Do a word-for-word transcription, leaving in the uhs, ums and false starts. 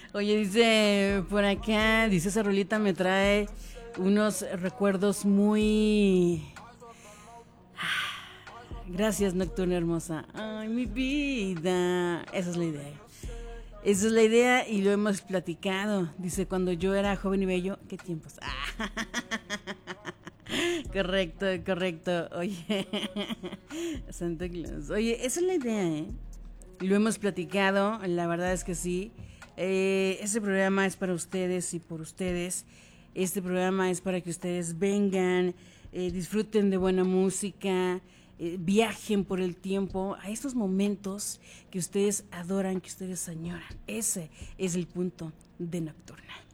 Oye, dice por acá, dice esa rolita me trae unos recuerdos muy... Gracias, Nocturna hermosa. Ay, mi vida. Esa es la idea. Esa es la idea y lo hemos platicado. Dice, cuando yo era joven y bello, ¿qué tiempos? Ah, correcto, correcto. Oye, Santa Claus. Oye, esa es la idea, ¿eh? Lo hemos platicado, la verdad es que sí. Eh, este programa es para ustedes y por ustedes. Este programa es para que ustedes vengan, eh, disfruten de buena música, eh, viajen por el tiempo a estos momentos que ustedes adoran, que ustedes añoran. Ese es el punto de Nocturna.